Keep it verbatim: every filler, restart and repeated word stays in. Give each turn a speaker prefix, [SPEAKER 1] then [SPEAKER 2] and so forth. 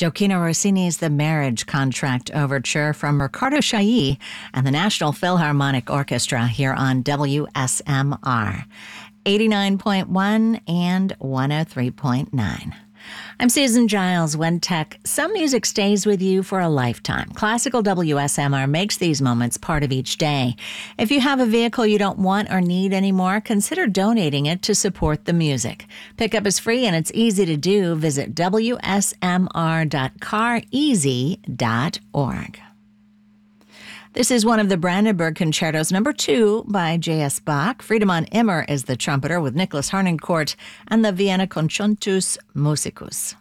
[SPEAKER 1] Gioacchino Rossini's The Marriage Contract Overture from Riccardo Chailly and the National Philharmonic Orchestra here on W S M R, eighty-nine point one and one oh three point nine. I'm Susan Giles, WenTech. Some music stays with you for a lifetime. Classical W S M R makes these moments part of each day. If you have a vehicle you don't want or need anymore, consider donating it to support the music. Pickup is free and it's easy to do. Visit w s m r dot car easy dot org. This is one of the Brandenburg Concertos, number two by J S. Bach. Friedemann Immer is the trumpeter with Nicholas Harnoncourt and the Vienna Concertus Musicus.